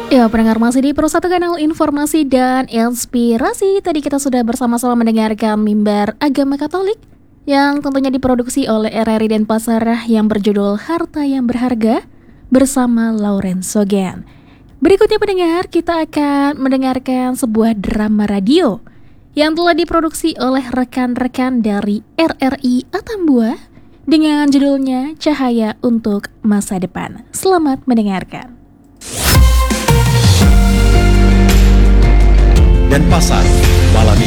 Ya, pendengar masih di Satu Kanal Informasi dan Inspirasi. Tadi kita sudah bersama-sama mendengarkan Mimbar Agama Katolik yang tentunya diproduksi oleh RRI Denpasar yang berjudul Harta yang Berharga bersama Lorenzo Gen. Berikutnya pendengar, kita akan mendengarkan sebuah drama radio yang telah diproduksi oleh rekan-rekan dari RRI Atambua dengan judulnya Cahaya untuk Masa Depan. Selamat mendengarkan. Denpasar malam ini.